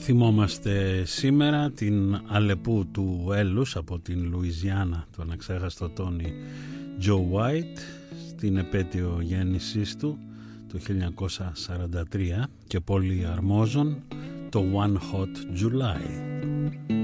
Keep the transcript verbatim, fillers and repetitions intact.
Θυμόμαστε σήμερα την Αλεπού του Έλους από την Λουιζιάννα, τον αξέχαστο Τόνι Τζο White, στην επέτειο γέννησής του το χίλια εννιακόσια σαράντα τρία, και πολύ αρμόζων το One Hot July.